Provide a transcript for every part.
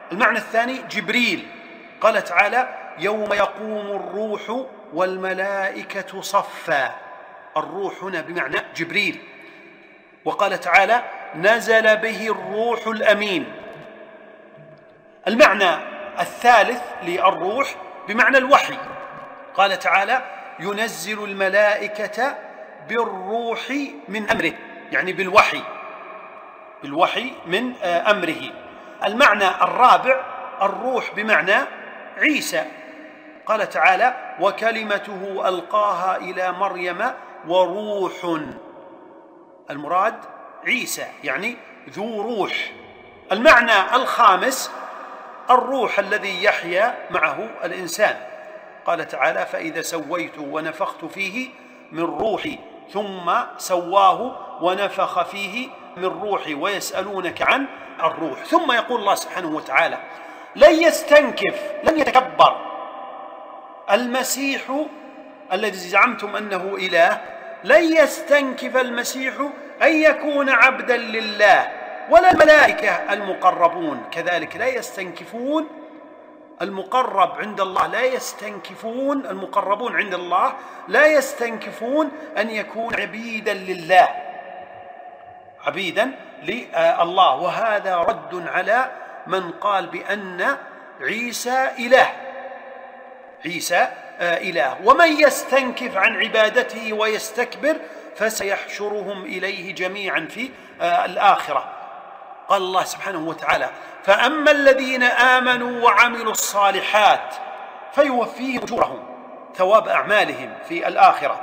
المعنى الثاني جبريل، قال تعالى يوم يقوم الروح والملائكة صفا، الروح هنا بمعنى جبريل. وقال تعالى نزل به الروح الأمين. المعنى الثالث للروح بمعنى الوحي، قال تعالى ينزل الملائكة بالروح من أمره، يعني بالوحي من أمره. المعنى الرابع الروح بمعنى عيسى، قال تعالى وكلمته ألقاها إلى مريم وروح، المراد عيسى يعني ذو روح. المعنى الخامس الروح الذي يحيا معه الإنسان، قال تعالى فإذا سويت ونفخت فيه من روحي ثم سواه ونفخ فيه من روحي ويسألونك عن الروح. ثم يقول الله سبحانه وتعالى لن يتكبر المسيح الذي زعمتم أنه إله، لن يستنكف المسيح أن يكون عبدا لله ولا الملائكة المقربون كذلك لا يستنكفون. المقرب عند الله لا يستنكفون، المقربون عند الله لا يستنكفون أن يكون عبيدا لله، عبيدا لله. وهذا رد على من قال بأن عيسى إله. ومن يستنكف عن عبادته ويستكبر فسيحشرهم إليه جميعا في الآخرة. قال الله سبحانه وتعالى فأما الذين آمنوا وعملوا الصالحات فيوفيهم أجورهم ثواب أعمالهم في الآخرة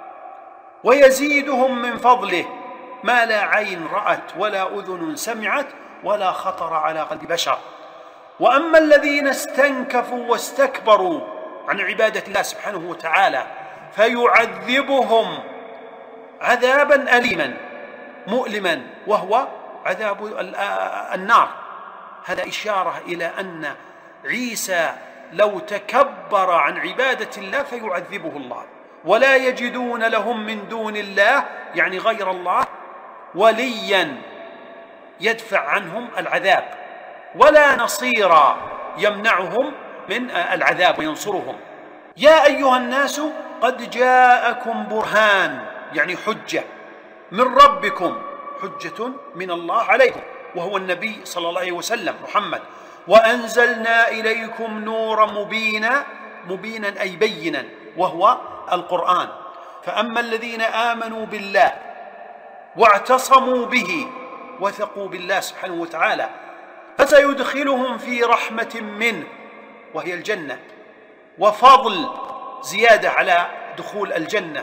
ويزيدهم من فضله ما لا عين رأت ولا أذن سمعت ولا خطر على قلب بشر. وأما الذين استنكفوا واستكبروا عن عبادة الله سبحانه وتعالى فيعذبهم عذابا أليما مؤلما وهو عذاب النار. هذا إشارة إلى أن عيسى لو تكبر عن عبادة الله فيعذبه الله، ولا يجدون لهم من دون الله يعني غير الله وليا يدفع عنهم العذاب ولا نصيرا يمنعهم من العذاب وينصرهم. يا أيها الناس قد جاءكم برهان يعني حجة من ربكم، حجة من الله عليكم وهو النبي صلى الله عليه وسلم محمد، وأنزلنا إليكم نورا مبينا أي بينا وهو القرآن. فأما الذين آمنوا بالله واعتصموا به وثقوا بالله سبحانه وتعالى فسيدخلهم في رحمة منه وهي الجنة وفضل زيادة على دخول الجنة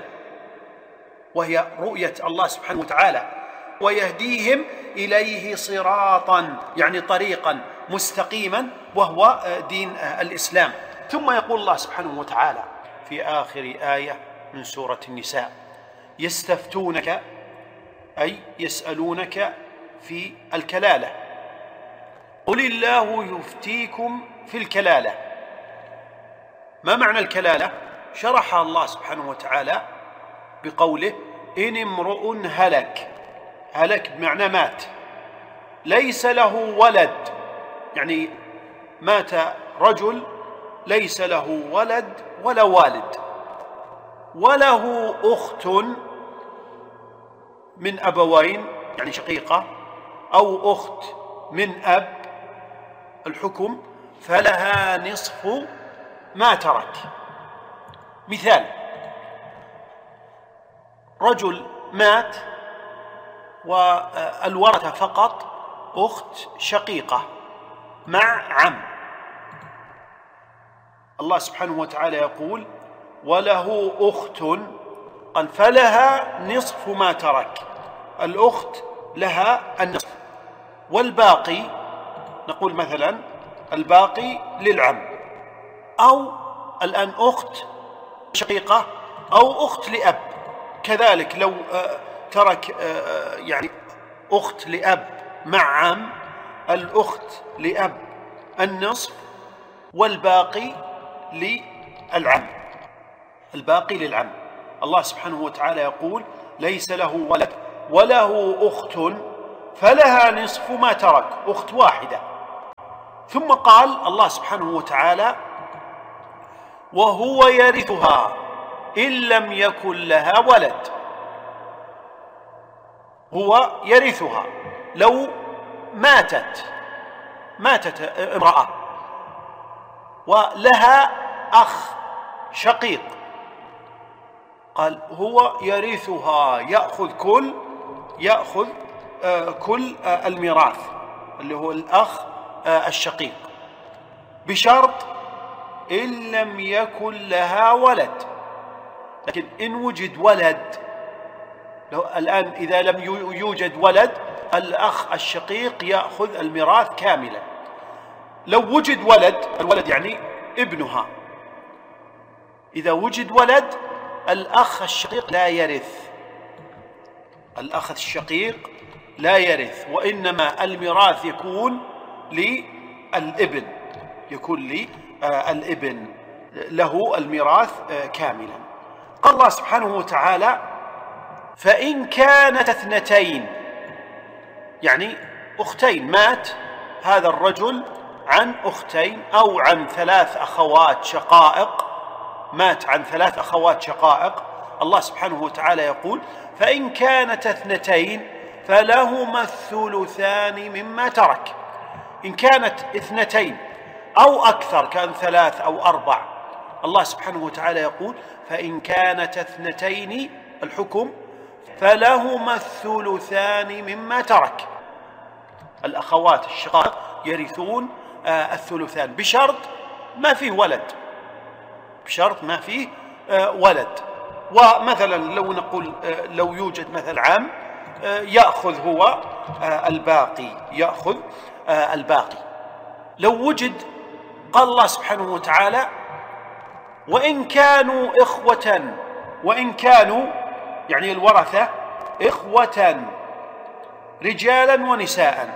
وهي رؤية الله سبحانه وتعالى، ويهديهم إليه صراطا يعني طريقا مستقيما وهو دين الإسلام. ثم يقول الله سبحانه وتعالى في آخر آية من سورة النساء يستفتونك أي يسألونك في الكلالة قل الله يفتيكم في الكلالة. ما معنى الكلالة؟ شرحها الله سبحانه وتعالى بقوله إن امرؤ هلك بمعنى مات ليس له ولد، يعني مات رجل ليس له ولد ولا والد وله أخت من أبوين يعني شقيقة أو أخت من أب الحكم فلها نصف ما ترك. مثال رجل مات والورثة فقط أخت شقيقة مع عم، الله سبحانه وتعالى يقول وله أخت قال فلها نصف ما ترك، الأخت لها النصف والباقي نقول مثلا الباقي للعم، أو الآن أخت شقيقة أو أخت لأب كذلك لو ترك يعني أخت لأب مع عم الأخت لأب النصف والباقي للعم، الباقي للعم. الله سبحانه وتعالى يقول ليس له ولد وله أخت فلها نصف ما ترك، أخت واحدة ثم قال الله سبحانه وتعالى: وهو يرثها إن لم يكن لها ولد. هو يرثها لو ماتت امرأة ولها أخ شقيق، قال هو يرثها، يأخذ كل الميراث اللي هو الأخ الشقيق، بشرط إن لم يكن لها ولد. لكن إن وجد ولد، الآن إذا لم يوجد ولد الأخ الشقيق يأخذ الميراث كاملا. لو وجد ولد، الولد يعني ابنها، إذا وجد ولد الأخ الشقيق لا يرث، الأخ الشقيق لا يرث، وإنما الميراث يكون للابن، له الميراث كاملا. قال الله سبحانه وتعالى: فإن كانت اثنتين، يعني أختين، مات هذا الرجل عن أختين أو عن 3 أخوات شقائق، مات عن 3 أخوات شقائق. الله سبحانه وتعالى يقول: فإن كانت اثنتين فلهما الثلثان مما ترك. إن كانت 2 أو أكثر، كان 3 أو 4، الله سبحانه وتعالى يقول: فإن كانت 2 الحكم فلهما الثلثان مما ترك. الأخوات الشقائق يرثون الثلثان بشرط ما فيه ولد، ومثلا لو نقول لو يوجد مثل عام يأخذ هو الباقي. لو وجد، قال الله سبحانه وتعالى: وإن كانوا يعني الورثة إخوة رجالا ونساء،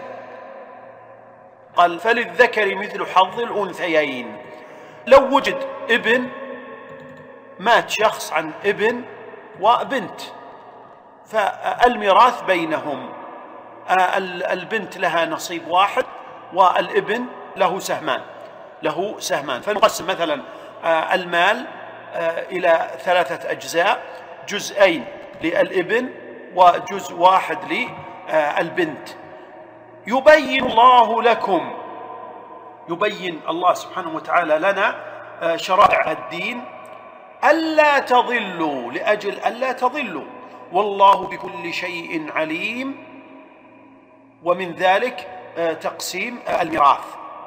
قال: فللذكر مثل حظ الأنثيين. لو وجد ابن، مات شخص عن ابن وبنت، فالميراث بينهم، البنت لها نصيب واحد والابن له سهمان، فنقسم مثلا المال إلى 3 أجزاء، جزئين للابن وجزء واحد للبنت. يبين الله سبحانه وتعالى لنا شرائع الدين ألا تضلوا، لأجل ألا تضلوا، والله بكل شيء عليم. ومن ذلك تقسيم الميراث.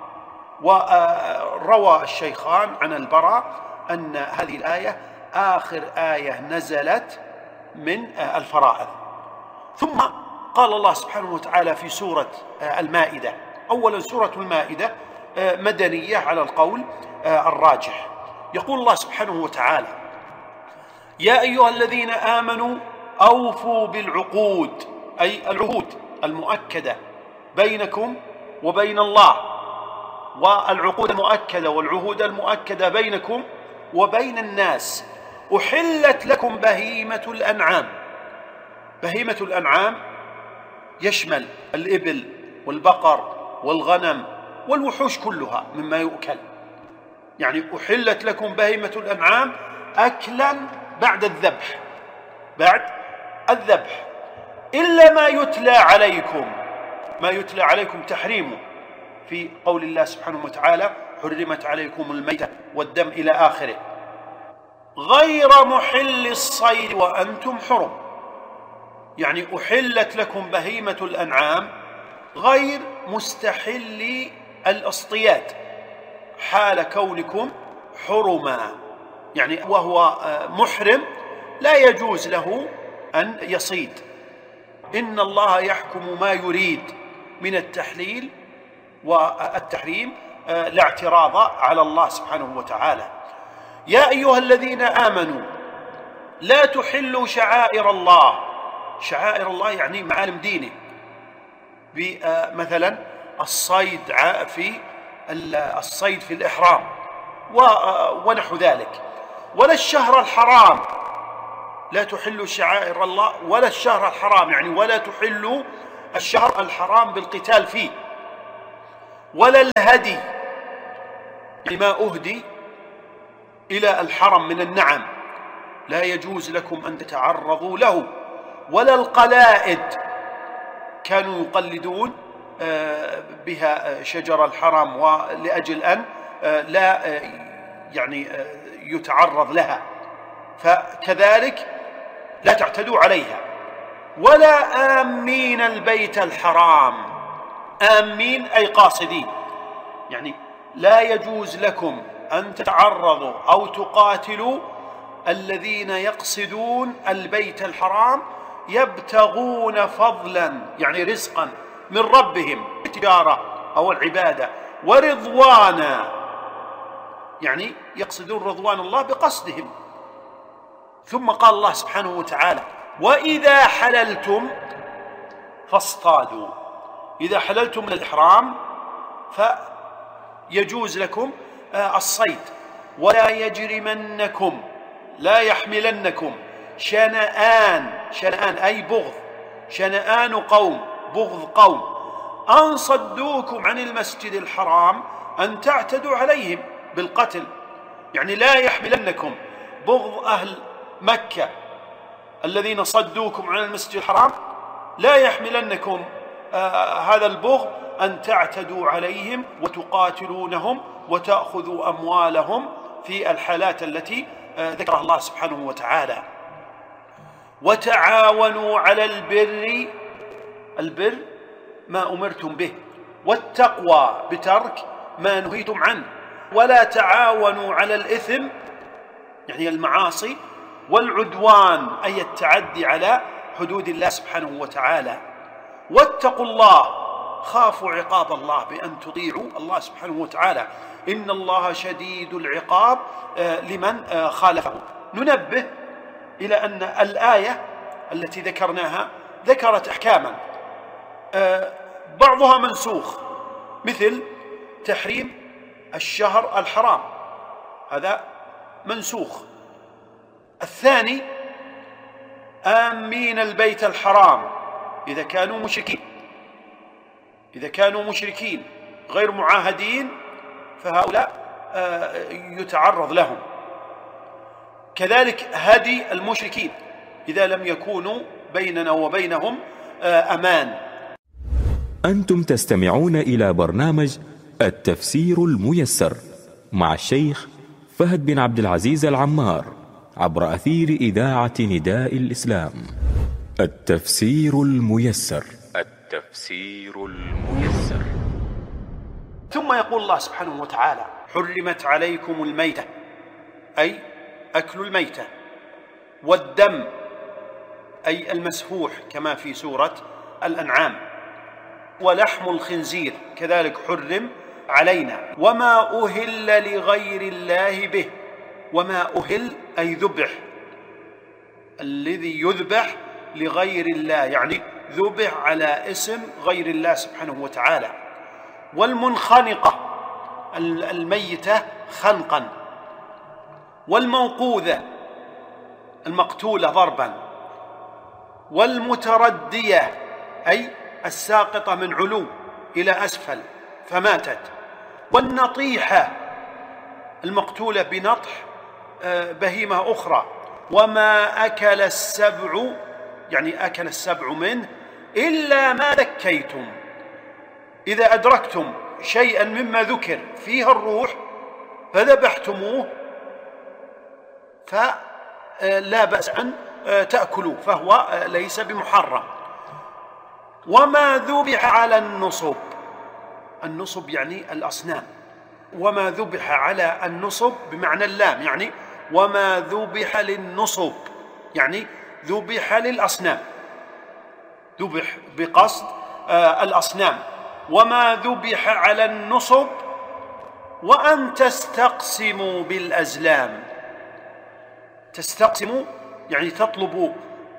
وروى الشيخان عن البراء أن هذه الآية آخر آية نزلت من الفرائض. ثم قال الله سبحانه وتعالى في سورة المائدة، أولا سورة المائدة مدنية على القول الراجح. يقول الله سبحانه وتعالى: يا أيها الذين آمنوا أوفوا بالعقود، أي العهود المؤكدة بينكم وبين الله، والعقود المؤكدة والعهود المؤكدة بينكم وبين الناس. أحلت لكم بهيمة الأنعام. بهيمة الأنعام يشمل الإبل والبقر والغنم والوحوش كلها مما يؤكل، يعني أحلت لكم بهيمة الأنعام أكلا بعد الذبح، إلا ما يتلى عليكم تحريمه في قول الله سبحانه وتعالى: حرمت عليكم الميتة والدم إلى آخره، غير محل الصيد وأنتم حرم. يعني أحلت لكم بهيمة الأنعام غير مستحل الاصطياد حال كونكم حرما، يعني وهو محرم لا يجوز له أن يصيد. إن الله يحكم ما يريد من التحليل والتحريم، لا اعتراض على الله سبحانه وتعالى. يا أيها الذين آمنوا لا تحلوا شعائر الله. شعائر الله يعني معالم دينه، مثلا الصيد في الإحرام ونحو ذلك. ولا الشهر الحرام، لا تحلوا شعائر الله ولا الشهر الحرام، يعني ولا تحلوا الشهر الحرام بالقتال فيه. ولا الهدي يعني ما أهدي إلى الحرم من النعم لا يجوز لكم أن تتعرضوا له، ولا القلائد كانوا يقلدون بها شجر الحرم ولأجل أن لا يعني يتعرض لها، فكذلك لا تعتدوا عليها. ولا آمين البيت الحرام، آمين أي قاصدين، يعني لا يجوز لكم أن تتعرضوا أو تقاتلوا الذين يقصدون البيت الحرام يبتغون فضلا يعني رزقا من ربهم التجارة أو العبادة، ورضوانا يعني يقصدون رضوان الله بقصدهم. ثم قال الله سبحانه وتعالى: وإذا حللتم فاصطادوا. إذا حللتم من الإحرام فيجوز لكم الصيد. ولا يجرمنكم، لا يحملنكم شنآن أي بغض، شنآن قوم، بغض قوم، أن صدوكم عن المسجد الحرام أن تعتدوا عليهم بالقتل. يعني لا يحملنكم بغض أهل مكة الذين صدوكم عن المسجد الحرام، لا يحملنكم هذا البغض أن تعتدوا عليهم وتقاتلونهم وتأخذوا أموالهم في الحالات التي ذكرها الله سبحانه وتعالى. وتعاونوا على البر ما أمرتم به، والتقوى بترك ما نهيتم عنه. ولا تعاونوا على الإثم يعني المعاصي، والعدوان أي التعدي على حدود الله سبحانه وتعالى. واتقوا الله، خافوا عقاب الله بأن تطيعوا الله سبحانه وتعالى، إن الله شديد العقاب لمن خالفه. ننبه إلى أن الآية التي ذكرناها ذكرت أحكاما بعضها منسوخ، مثل تحريم الشهر الحرام، هذا منسوخ. الثاني آمين البيت الحرام إذا كانوا مشركين غير معاهدين فهؤلاء يتعرض لهم. كذلك هدي المشركين إذا لم يكونوا بيننا وبينهم أمان. أنتم تستمعون إلى برنامج التفسير الميسر مع الشيخ فهد بن عبد العزيز العمار عبر أثير إذاعة نداء الإسلام. التفسير الميسر. ثم يقول الله سبحانه وتعالى: حرمت عليكم الميتة أي أكل الميتة، والدم أي المسفوح كما في سورة الأنعام، ولحم الخنزير كذلك حرم علينا، وما أهل لغير الله به. وما أهل أي ذبح، الذي يذبح لغير الله يعني ذبح على اسم غير الله سبحانه وتعالى. والمنخنقة الميتة خنقا، والموقوذة المقتولة ضربا، والمتردية أي الساقطة من علو إلى أسفل فماتت، والنطيحة المقتولة بنطح بهيمة أخرى. وما أكل السبع يعني أكل السبع منه إلا ما ذكيتم، إذا أدركتم شيئا مما ذكر فيها الروح فذبحتموه فلا بأس أن تأكلوا، فهو ليس بمحرم. وما ذبح على النصب يعني الأصنام، وما ذبح على النصب بمعنى اللام، يعني وما ذبح للنصب يعني ذبح للأصنام، ذبح بقصد الأصنام. وما ذبح على النصب، وأن تستقسموا بالأزلام. تستقسموا يعني تطلبوا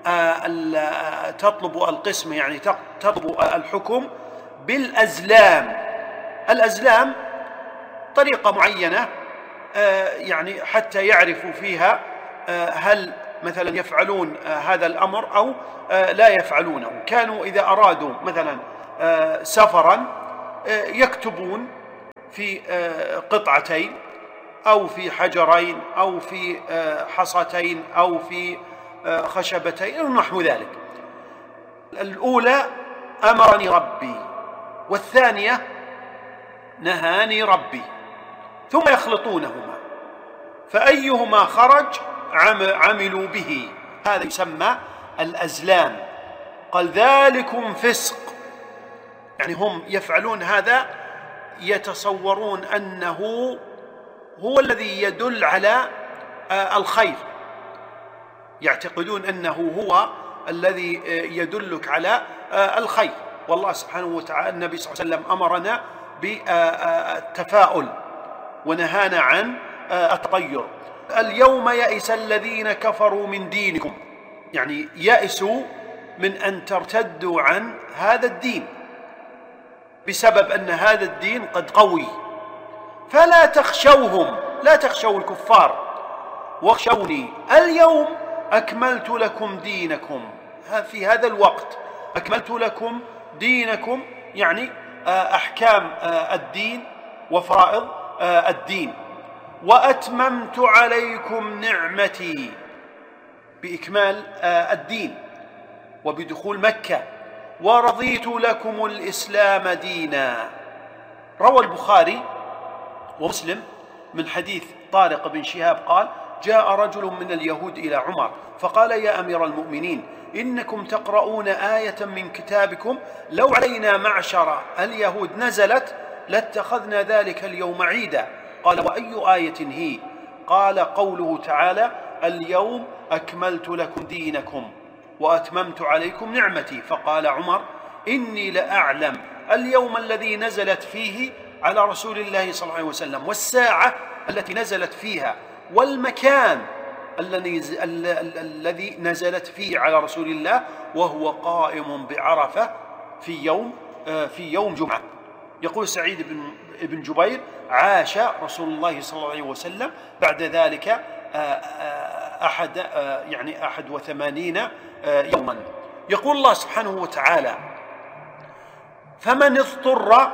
القسم، يعني تطلبوا الحكم بالأزلام. الأزلام طريقة معينة يعني حتى يعرفوا فيها هل مثلا يفعلون هذا الأمر أو لا يفعلونه. كانوا إذا أرادوا مثلا سفرا يكتبون في قطعتين أو في حجرين أو في حصتين أو في خشبتين ونحو ذلك. الأولى أمرني ربي، والثانية نهاني ربي، ثم يخلطونهما فأيهما خرج عملوا به. هذا يسمى الأزلام. قال ذلكم فسق، يعني هم يفعلون هذا يتصورون أنه هو الذي يدل على الخير، يعتقدون أنه هو الذي يدلك على الخير. والله سبحانه وتعالى النبي صلى الله عليه وسلم أمرنا بالتفاؤل ونهانا عن التطير. اليوم يئس الذين كفروا من دينكم، يعني يئسوا من أن ترتدوا عن هذا الدين بسبب أن هذا الدين قد قوي، فلا تخشوهم، لا تخشوا الكفار واخشوني اليوم أكملت لكم دينكم. في هذا الوقت أكملت لكم دينكم، يعني أحكام الدين وفرائض الدين، وأتممت عليكم نعمتي بإكمال الدين وبدخول مكة، ورضيت لكم الإسلام دينا. روى البخاري ومسلم من حديث طارق بن شهاب قال: جاء رجل من اليهود إلى عمر فقال: يا أمير المؤمنين، إنكم تقرؤون آية من كتابكم لو علينا معشر اليهود نزلت لاتخذنا ذلك اليوم عيدا. قال: وأي آية هي؟ قال: قوله تعالى: اليوم أكملت لكم دينكم وأتممت عليكم نعمتي. فقال عمر: إني لأعلم اليوم الذي نزلت فيه على رسول الله صلى الله عليه وسلم، والساعة التي نزلت فيها، والمكان الذي نزلت فيه على رسول الله، وهو قائم بعرفة في يوم جمعة. يقول سعيد بن جبير: عاش رسول الله صلى الله عليه وسلم بعد ذلك 81 يوما. يقول الله سبحانه وتعالى: فمن اضطر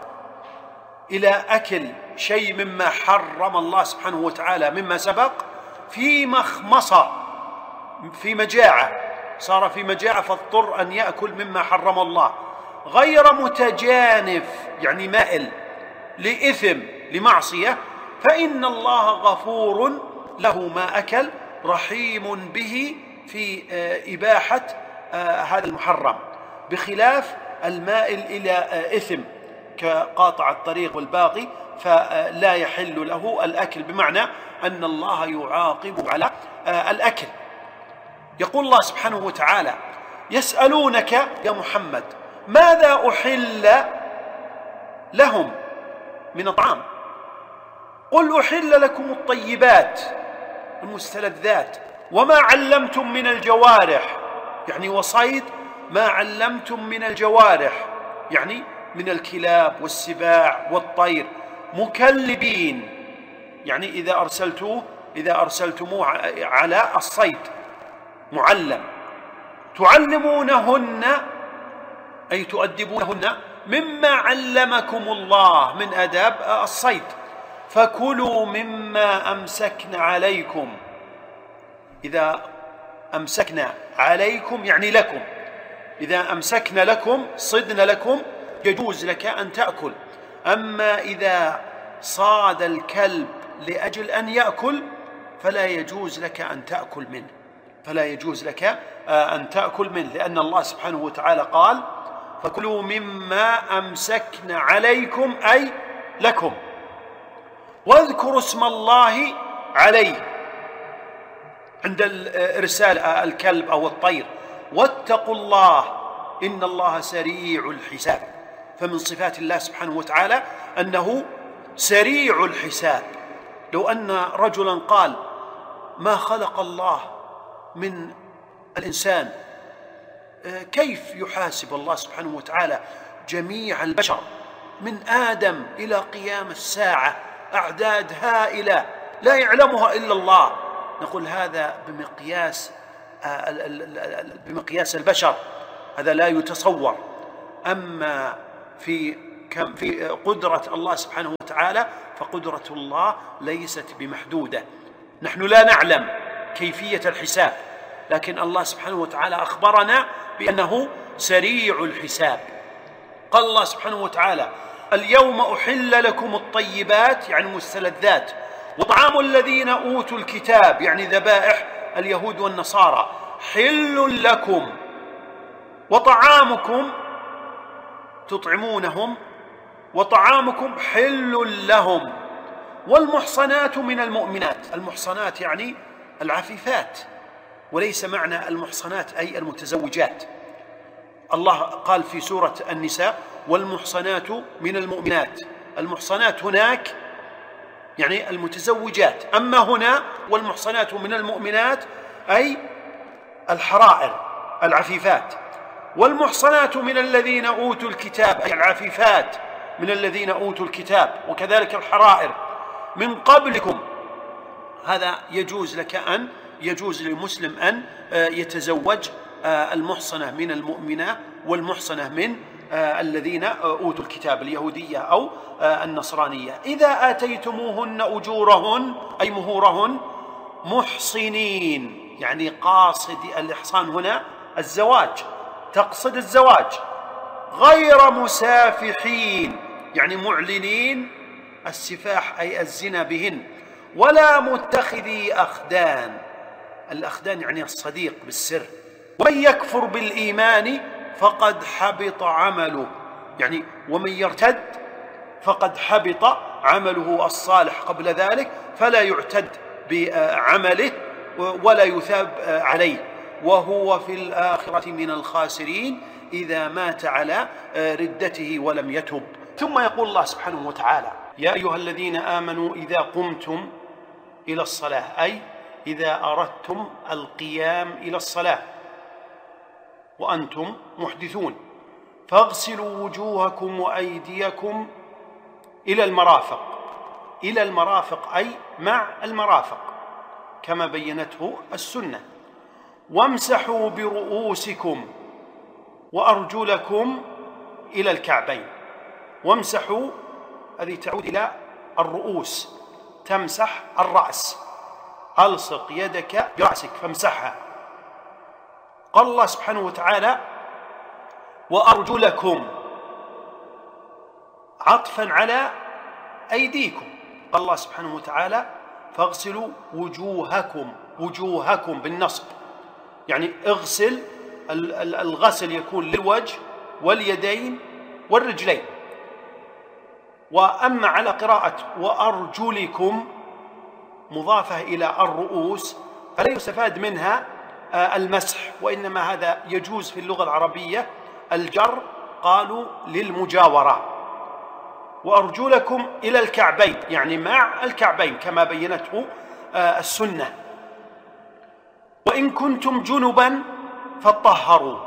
إلى أكل شيء مما حرم الله سبحانه وتعالى مما سبق في مخمصة، في مجاعة، صار في مجاعة فاضطر أن يأكل مما حرم الله، غير متجانف يعني مائل لإثم لمعصية، فإن الله غفور له ما أكل رحيم به في إباحة هذا المحرم، بخلاف المائل إلى إثم كقاطع الطريق والباقي فلا يحل له الأكل، بمعنى أن الله يعاقب على الأكل. يقول الله سبحانه وتعالى: يسألونك يا محمد ماذا أحل لهم من الطعام، قل أحل لكم الطيبات المستلذات وما علمتم من الجوارح، يعني وصيد ما علمتم من الجوارح، يعني من الكلاب والسباع والطير، مكلبين، يعني إذا أرسلتموه على الصيد معلم، تعلمونهن أي تؤدبونهن مما علمكم الله من آداب الصيد، فكلوا مما أمسكن عليكم. إذا أمسكنا عليكم يعني لكم، إذا أمسكنا لكم صدنا لكم يجوز لك أن تأكل. أما إذا صاد الكلب لأجل أن يأكل فلا يجوز لك أن تأكل منه، فلا يجوز لك أن تأكل منه، لأن الله سبحانه وتعالى قال: فكلوا مما أمسكن عليكم أي لكم، واذكروا اسم الله عليه عند إرسال الكلب أو الطير، واتقوا الله إن الله سريع الحساب. فمن صفات الله سبحانه وتعالى أنه سريع الحساب. لو أن رجلا قال: ما خلق الله من الإنسان، كيف يحاسب الله سبحانه وتعالى جميع البشر من آدم إلى قيام الساعة، أعداد هائلة لا يعلمها إلا الله؟ نقول هذا بمقياس البشر، هذا لا يتصور. أما في في قدرة الله سبحانه وتعالى، فقدرة الله ليست بمحدودة. نحن لا نعلم كيفية الحساب، لكن الله سبحانه وتعالى أخبرنا بأنه سريع الحساب. قال الله سبحانه وتعالى: اليوم أحل لكم الطيبات، يعني المستلذات، وطعام الذين أوتوا الكتاب، يعني ذبائح اليهود والنصارى، حل لكم، وطعامكم تطعمونهم وطعامكم حل لهم، والمحصنات من المؤمنات. المحصنات يعني العفيفات، وليس معنى المحصنات أي المتزوجات. الله قال في سورة النساء: والمحصنات من المؤمنات. المحصنات هناك يعني المتزوجات، أما هنا والمحصنات من المؤمنات أي الحرائر العفيفات. والمحصنات من الذين أوتوا الكتاب أي العفيفات من الذين أوتوا الكتاب، وكذلك الحرائر من قبلكم. هذا يجوز للمسلم أن يتزوج المحصنة من المؤمنة والمحصنة من الذين أوتوا الكتاب، اليهودية أو النصرانية. إذا آتيتموهن أجورهن أي مهورهن محصنين، يعني قاصد الإحصان هنا الزواج، تقصد الزواج، غير مسافحين يعني معلنين السفاح أي الزنا بهن، ولا متخذي أخدان. الأخدان يعني الصديق بالسر. ومن يكفر بالإيمان فقد حبط عمله، يعني ومن يرتد فقد حبط عمله الصالح قبل ذلك، فلا يعتد بعمله ولا يثاب عليه، وهو في الآخرة من الخاسرين إذا مات على ردته ولم يتب. ثم يقول الله سبحانه وتعالى: يا أيها الذين آمنوا إذا قمتم إلى الصلاة، أي إذا أردتم القيام إلى الصلاة وأنتم محدثون، فاغسلوا وجوهكم وأيديكم إلى المرافق. إلى المرافق أي مع المرافق كما بينته السنة. وامسحوا برؤوسكم وأرجلكم إلى الكعبين. وامسحوا هذه تعود إلى الرؤوس، تمسح الرأس، ألصق يدك برأسك فامسحها. قال الله سبحانه وتعالى: وأرجلكم، عطفا على أيديكم. قال الله سبحانه وتعالى: فاغسلوا وجوهكم، وجوهكم بالنصب، يعني اغسل. الغسل يكون للوجه واليدين والرجلين. وأما على قراءة وأرجلكم مضافة إلى الرؤوس فلا يستفاد منها المسح، وإنما هذا يجوز في اللغة العربية الجر، قالوا للمجاورة. وأرجلكم إلى الكعبين يعني مع الكعبين كما بينته السنة. وإن كنتم جنبا فطهروا،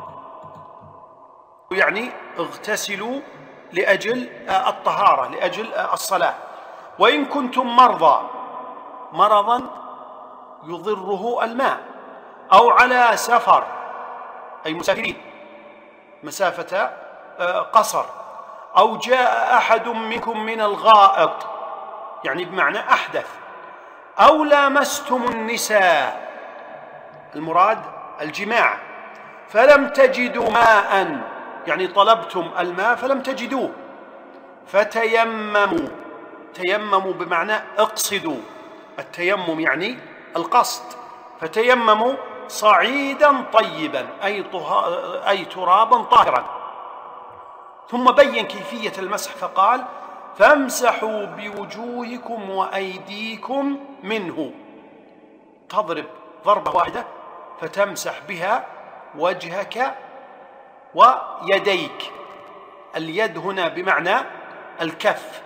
يعني اغتسلوا لأجل الطهارة، لأجل الصلاة. وإن كنتم مرضى، مرضا يضره الماء، أو على سفر أي مسافرين مسافة قصر، أو جاء أحد منكم من الغائط يعني بمعنى أحدث، أو لامستم النساء المراد الجماع، فلم تجدوا ماء يعني طلبتم الماء فلم تجدوه، فتيمموا. تيمموا بمعنى اقصدوا، التيمم يعني القصد. فتيمموا صعيدا طيبا أي ترابا طاهرا. ثم بين كيفية المسح فقال: فامسحوا بوجوهكم وأيديكم منه. تضرب ضربة واحدة فتمسح بها وجهك ويديك. اليد هنا بمعنى الكف،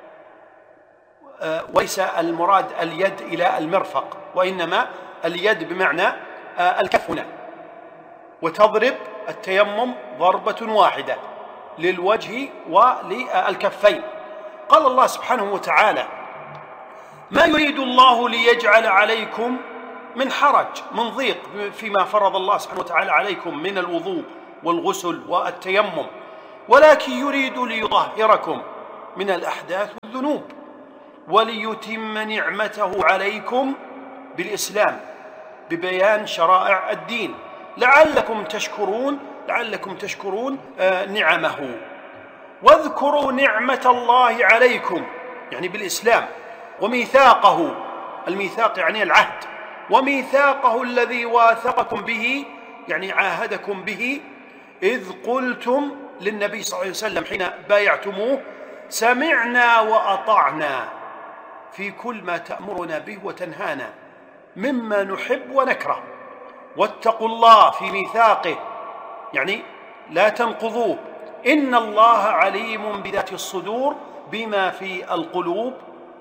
وليس المراد اليد إلى المرفق، وإنما اليد بمعنى الكف هنا. وتضرب التيمم ضربة واحدة للوجه وللكفين. قال الله سبحانه وتعالى: ما يريد الله ليجعل عليكم من حرج، من ضيق فيما فرض الله سبحانه وتعالى عليكم من الوضوء والغسل والتيمم، ولكن يريد ليطهركم من الأحداث والذنوب وليتم نعمته عليكم بالإسلام ببيان شرائع الدين لعلكم تشكرون نعمه. واذكروا نعمة الله عليكم يعني بالإسلام، وميثاقه، الميثاق يعني العهد، وميثاقه الذي واثقكم به يعني عاهدكم به إذ قلتم للنبي صلى الله عليه وسلم حين بايعتموه سمعنا وأطعنا في كل ما تأمرنا به وتنهانا مما نحب ونكره، واتقوا الله في ميثاقه يعني لا تنقضوه، إن الله عليم بذات الصدور بما في القلوب،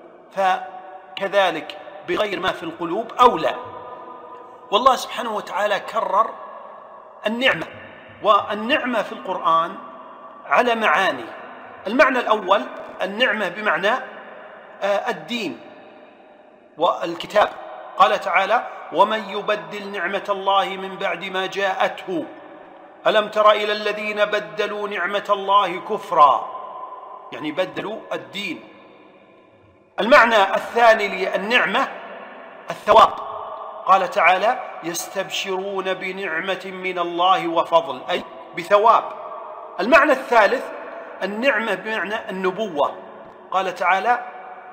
فكذلك بغير ما في القلوب أولى. والله سبحانه وتعالى كرر النعمة، والنعمة في القرآن على معاني. المعنى الأول النعمة بمعنى الدين والكتاب، قال تعالى ومن يبدل نعمة الله من بعد ما جاءته ألم تر إلى الذين بدلوا نعمة الله كفرا، يعني بدلوا الدين. المعنى الثاني للنعمة الثواب، قال تعالى يستبشرون بنعمة من الله وفضل أي بثواب. المعنى الثالث النعمة بمعنى النبوة، قال تعالى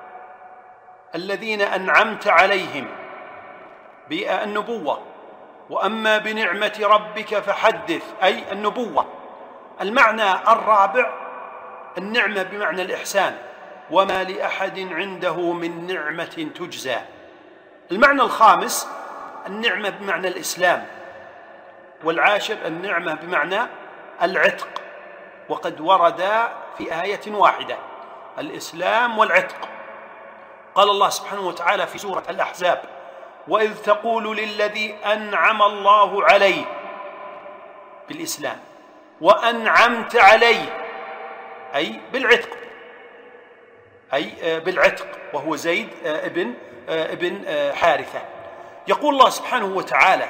الذين أنعمت عليهم بالنبوة، وأما بنعمة ربك فحدث أي النبوة. المعنى الرابع النعمة بمعنى الإحسان، وما لأحد عنده من نعمة تجزى. المعنى الخامس النعمة بمعنى الإسلام، والعاشر النعمة بمعنى العتق، وقد ورد في آية واحدة الإسلام والعتق. قال الله سبحانه وتعالى في سورة الأحزاب وإذ تقول للذي أنعم الله عليه بالإسلام وأنعمت عليه أي بالعتق وهو زيد ابن حارثة. يقول الله سبحانه وتعالى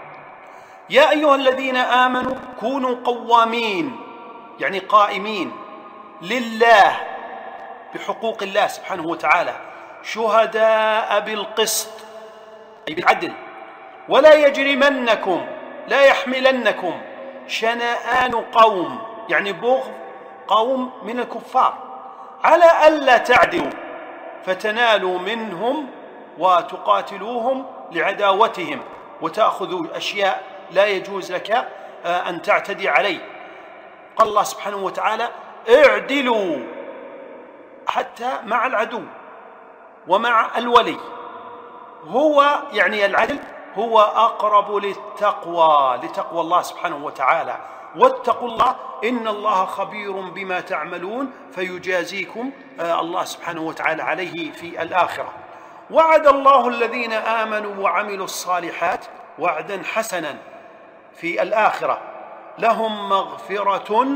يا أيها الذين آمنوا كونوا قوامين يعني قائمين لله بحقوق الله سبحانه وتعالى شهداء بالقسط أي بالعدل، ولا يجرمنكم لا يحملنكم شنآن قوم يعني بغض قوم من الكفار على ألا تعدلوا فتنالوا منهم وتقاتلوهم لعداوتهم وتأخذوا أشياء لا يجوز لك أن تعتدي عليه. قال الله سبحانه وتعالى اعدلوا حتى مع العدو ومع الولي، هو يعني العدل هو أقرب لتقوى الله سبحانه وتعالى، واتقوا الله إن الله خبير بما تعملون فيجازيكم الله سبحانه وتعالى عليه في الآخرة. وعد الله الذين آمنوا وعملوا الصالحات وعدا حسنا في الآخرة لهم مغفرة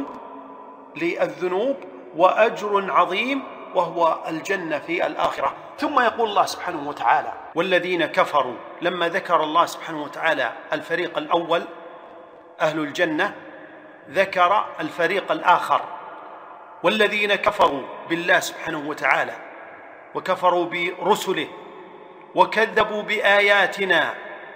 للذنوب وأجر عظيم وهو الجنة في الآخرة. ثم يقول الله سبحانه وتعالى والذين كفروا، لما ذكر الله سبحانه وتعالى الفريق الأول أهل الجنة ذكر الفريق الآخر والذين كفروا بالله سبحانه وتعالى وكفروا برسله وكذبوا بآياتنا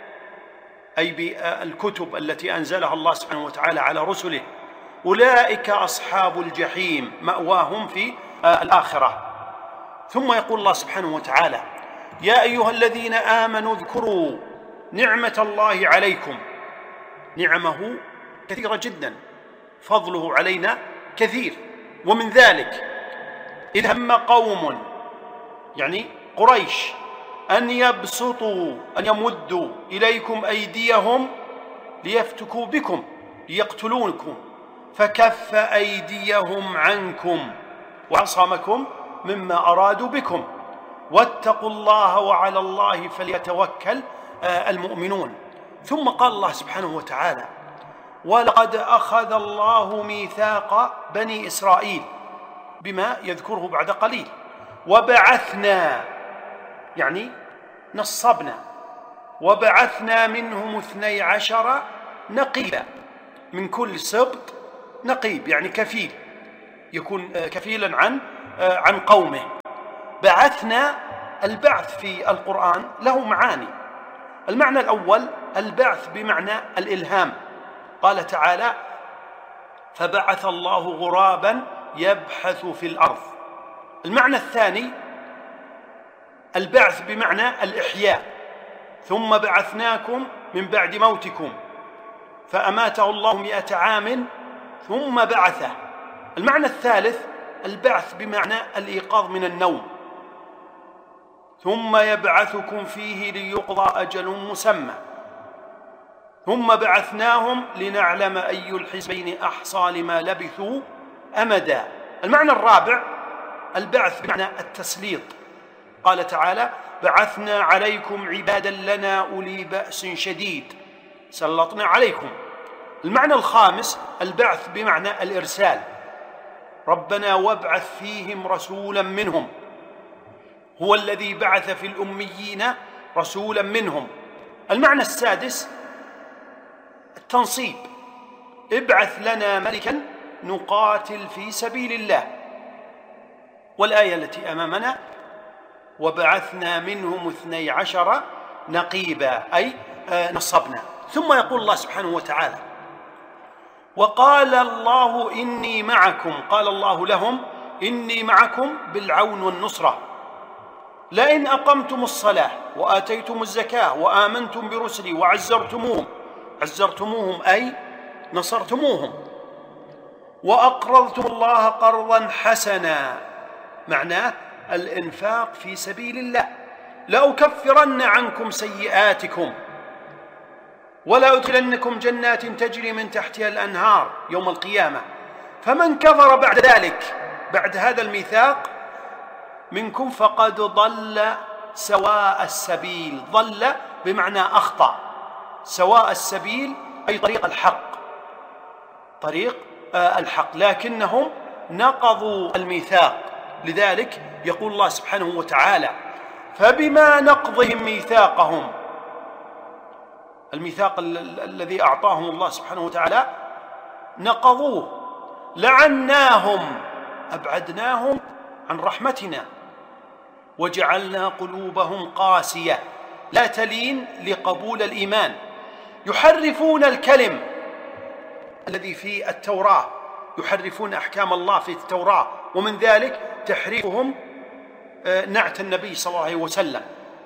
أي بالكتب التي أنزلها الله سبحانه وتعالى على رسله أولئك أصحاب الجحيم مأواهم في الآخرة. ثم يقول الله سبحانه وتعالى يا أيها الذين آمنوا اذكروا نعمة الله عليكم، نعمه كثيرة جدا فضله علينا كثير، ومن ذلك إذ هم قوم يعني قريش أن يمدوا إليكم أيديهم ليفتكوا بكم ليقتلونكم فكف أيديهم عنكم وعصمكم مما أرادوا بكم واتقوا الله وعلى الله فليتوكل المؤمنون. ثم قال الله سبحانه وتعالى ولقد أخذ الله ميثاق بني إسرائيل بما يذكره بعد قليل وبعثنا يعني نصبنا وبعثنا منهم 12 نقيبا من كل سبط نقيب يعني كفيل يكون كفيلا عن قومه. بعثنا، البعث في القرآن له معاني. المعنى الأول البعث بمعنى الإلهام، قال تعالى: فبعث الله غرابا يبحث في الأرض. المعنى الثاني البعث بمعنى الإحياء، ثم بعثناكم من بعد موتكم فأماته الله 100 عام ثم بعثه. المعنى الثالث البعث بمعنى الإيقاظ من النوم، ثم يبعثكم فيه ليقضى أجل مسمى ثم بعثناهم لنعلم أي الحزبين أحصى لما لبثوا أمدا. المعنى الرابع البعث بمعنى التسليط، قال تعالى: بعثنا عليكم عبادا لنا أولي بأس شديد سلطنا عليكم. المعنى الخامس البعث بمعنى الإرسال، ربنا وابعث فيهم رسولا منهم، هو الذي بعث في الأميين رسولا منهم. المعنى السادس التنصيب، ابعث لنا ملكا نقاتل في سبيل الله. والآية التي أمامنا: وبعثنا منهم 12 نقيبا، أي نصبنا. ثم يقول الله سبحانه وتعالى: وقال الله إني معكم، قال الله لهم: إني معكم بالعون والنصرة، لئن أقمتم الصلاة وآتيتم الزكاة وآمنتم برسلي عزرتموهم أي نصرتموهم، وأقرضتم الله قرضا حسنا، معناه الإنفاق في سبيل الله، لأكفرن عنكم سيئاتكم ولا أدخلنكم جنات تجري من تحتها الأنهار يوم القيامة، فمن كفر بعد ذلك، بعد هذا الميثاق منكم، فقد ضل سواء السبيل. ضل بمعنى أخطأ، سواء السبيل أي طريق الحق، لكنهم نقضوا الميثاق. لذلك يقول الله سبحانه وتعالى: فبما نقضهم ميثاقهم، الميثاق الذي أعطاهم الله سبحانه وتعالى نقضوه، لعناهم، أبعدناهم عن رحمتنا، وجعلنا قلوبهم قاسية لا تلين لقبول الإيمان، يحرفون الكلم الذي في التوراة، يحرفون أحكام الله في التوراة، ومن ذلك تحريفهم نعت النبي صلى الله عليه وسلم،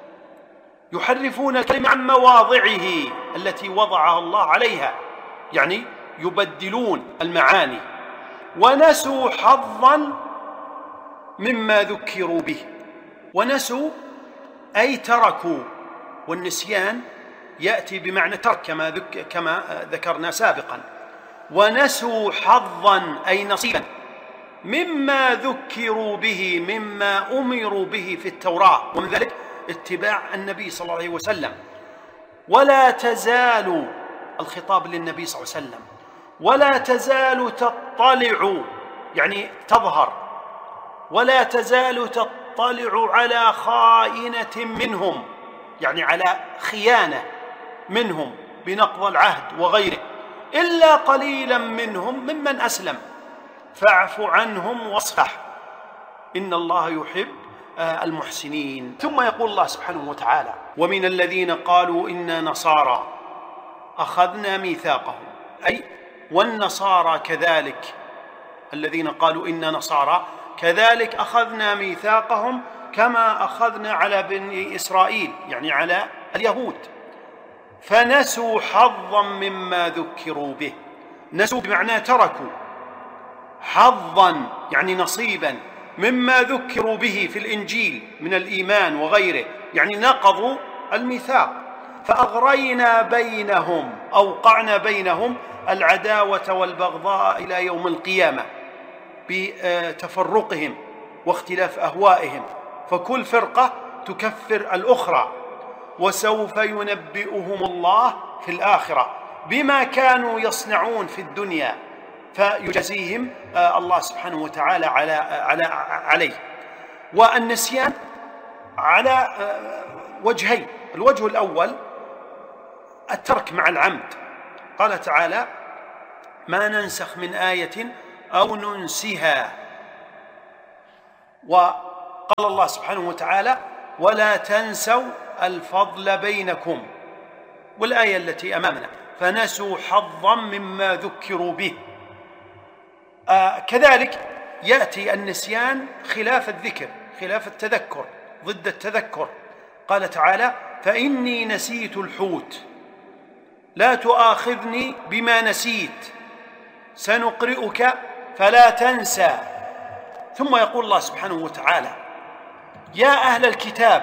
يحرفون الكلم عن مواضعه التي وضعها الله عليها، يعني يبدلون المعاني. ونسوا حظا مما ذكروا به، ونسوا أي تركوا، والنسيان يأتي بمعنى ترك كما ذكرنا سابقا. ونسوا حظا أي نصيبا مما ذكروا به، مما أمروا به في التوراة، ومن ذلك اتباع النبي صلى الله عليه وسلم. ولا تزال، الخطاب للنبي صلى الله عليه وسلم، ولا تزال تطلع يعني تظهر، ولا تزال تطلع على خائنة منهم، يعني على خيانة منهم بنقض العهد وغيره، إلا قليلا منهم ممن أسلم، فاعف عنهم واصفح إن الله يحب المحسنين. ثم يقول الله سبحانه وتعالى: ومن الذين قالوا إنا نصارى أخذنا ميثاقهم، أي والنصارى كذلك، الذين قالوا إنا نصارى كذلك أخذنا ميثاقهم كما أخذنا على بني إسرائيل، يعني على اليهود، فنسوا حظا مما ذكروا به. نسوا بمعنى تركوا، حظا يعني نصيبا مما ذكروا به في الإنجيل من الإيمان وغيره، يعني نقضوا الميثاق، فأغرينا بينهم، أوقعنا بينهم العداوة والبغضاء إلى يوم القيامة بتفرقهم واختلاف أهوائهم، فكل فرقة تكفر الأخرى، وسوف ينبئهم الله في الآخرة بما كانوا يصنعون في الدنيا، فيجزيهم الله سبحانه وتعالى عليه. والنسيان على وجهين: الوجه الأول الترك مع العمد، قال تعالى: ما ننسخ من آية أو ننسها. وقال الله سبحانه وتعالى: ولا تنسوا الفضل بينكم، والآية التي أمامنا: فنسوا حظا مما ذكروا به. كذلك يأتي النسيان خلاف الذكر، خلاف التذكر، ضد التذكر. قال تعالى: فإني نسيت الحوت لا تؤاخذني بما نسيت سنقرئك فلا تنسى. ثم يقول الله سبحانه وتعالى: يا أهل الكتاب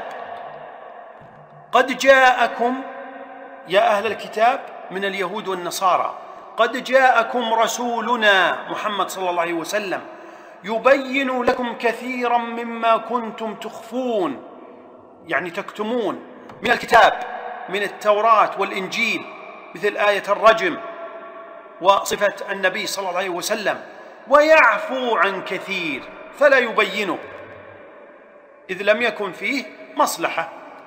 قد جاءكم، يا أهل الكتاب من اليهود والنصارى، قد جاءكم رسولنا محمد صلى الله عليه وسلم يبين لكم كثيرا مما كنتم تخفون، يعني تكتمون، من الكتاب، من التوراة والإنجيل، مثل آية الرجم وصفة النبي صلى الله عليه وسلم، ويعفو عن كثير فلا يبينه إذ لم يكن فيه مصلحة.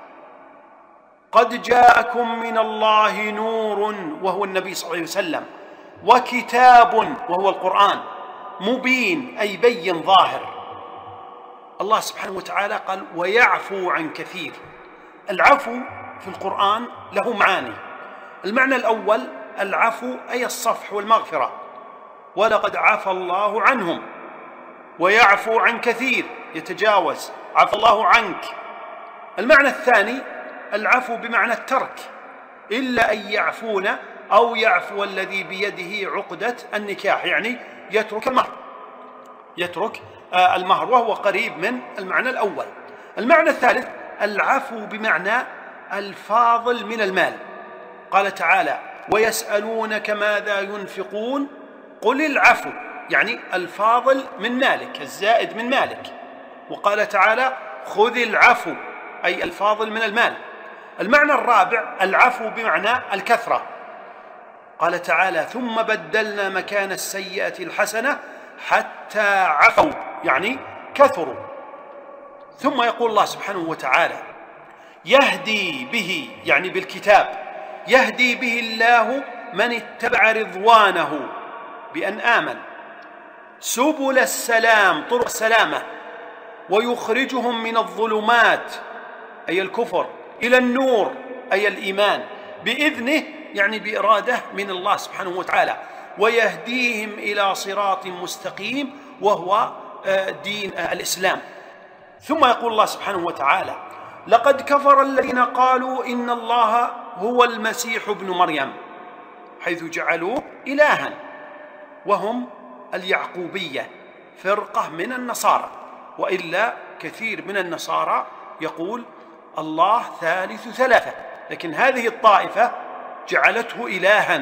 قد جاءكم من الله نور وهو النبي صلى الله عليه وسلم، وكتاب وهو القرآن، مبين أي بين ظاهر. الله سبحانه وتعالى قال: ويعفو عن كثير. العفو في القرآن له معاني. المعنى الأول العفو أي الصفح والمغفرة، ولقد عفى الله عنهم، ويعفو عن كثير يتجاوز، عفى الله عنك. المعنى الثاني العفو بمعنى الترك، إلا أن يعفون أو يعفو الذي بيده عقدة النكاح، يعني يترك المهر، يترك المهر، وهو قريب من المعنى الأول. المعنى الثالث العفو بمعنى الفاضل من المال. قال تعالى: ويسألونك ماذا ينفقون قل العفو، يعني الفاضل من مالك، الزائد من مالك. وقال تعالى: خذ العفو أي الفاضل من المال. المعنى الرابع العفو بمعنى الكثرة. قال تعالى: ثم بدلنا مكان السيئة الحسنة حتى عفوا، يعني كثروا. ثم يقول الله سبحانه وتعالى: يهدي به، يعني بالكتاب، يهدي به الله من اتبع رضوانه بأن آمن، سبل السلام، طرق السلامة، ويخرجهم من الظلمات أي الكفر إلى النور أي الإيمان، بإذنه يعني بإرادة من الله سبحانه وتعالى، ويهديهم إلى صراط مستقيم وهو دين الإسلام. ثم يقول الله سبحانه وتعالى: لقد كفر الذين قالوا إن الله هو المسيح ابن مريم، حيث جعلوه إلها، وهم اليعقوبية، فرقة من النصارى. وإلا كثير من النصارى يقول الله ثالث ثلاثة، لكن هذه الطائفة جعلته إلها.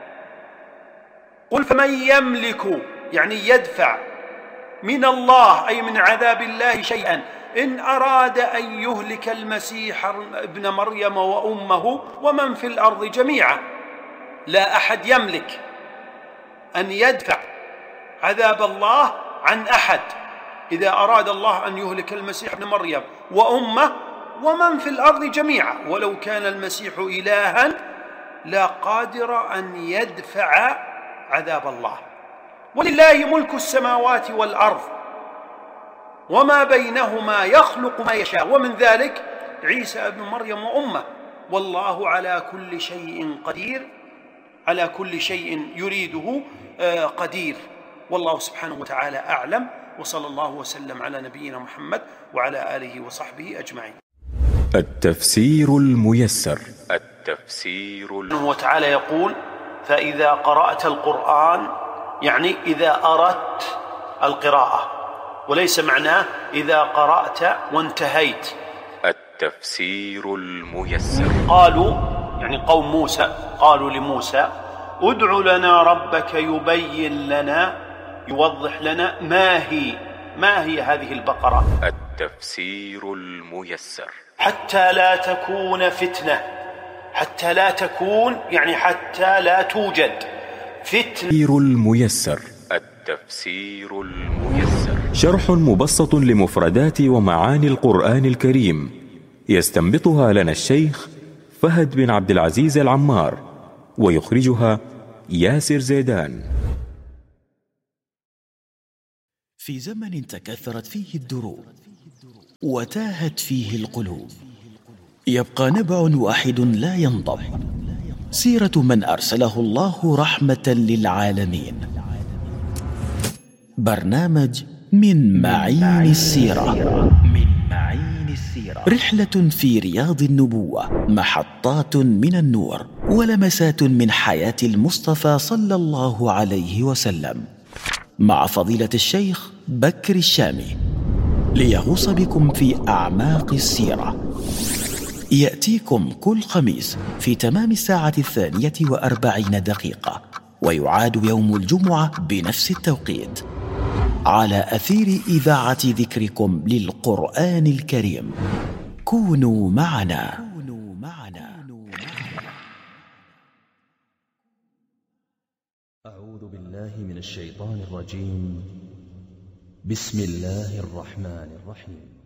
قل فمن يملك، يعني يدفع، من الله أي من عذاب الله شيئا إن أراد أن يهلك المسيح ابن مريم وأمه ومن في الأرض جميعا. لا أحد يملك أن يدفع عذاب الله عن أحد إذا أراد الله أن يهلك المسيح ابن مريم وأمه ومن في الأرض جميعا. ولو كان المسيح إلها لا قادر أن يدفع عذاب الله. ولله ملك السماوات والأرض وما بينهما يخلق ما يشاء، ومن ذلك عيسى ابن مريم وأمه، والله على كل شيء قدير، على كل شيء يريده قدير. والله سبحانه وتعالى أعلم، وصلى الله وسلم على نبينا محمد وعلى آله وصحبه أجمعين. التفسير الميسر. التفسير سبحانه وتعالى يقول: فإذا قرأت القرآن، يعني إذا أردت القراءة، وليس معناه إذا قرأت وانتهيت. التفسير الميسر. قالوا، يعني قوم موسى، قالوا لموسى: ادع لنا ربك يبين لنا، يوضح لنا ما هي هذه البقرة. التفسير الميسر. حتى لا تكون فتنة، حتى لا تكون يعني حتى لا توجد فتنة. التفسير الميسر. التفسير الميسر شرح مبسط لمفردات ومعاني القرآن الكريم، يستنبطها لنا الشيخ فهد بن عبد العزيز العمار، ويخرجها ياسر زيدان. في زمن تكاثرت فيه الدروب وتاهت فيه القلوب، يبقى نبع واحد لا ينضب، سيرة من أرسله الله رحمة للعالمين. برنامج من معين السيرة. رحلة في رياض النبوة، محطات من النور ولمسات من حياة المصطفى صلى الله عليه وسلم، مع فضيلة الشيخ بكر الشامي، ليغوص بكم في أعماق السيرة. يأتيكم كل خميس في تمام الساعة 42 ويعاد يوم الجمعة بنفس التوقيت، على أثير إذاعة ذكركم للقرآن الكريم. كونوا معنا. أعوذ بالله من الشيطان الرجيم. بسم الله الرحمن الرحيم.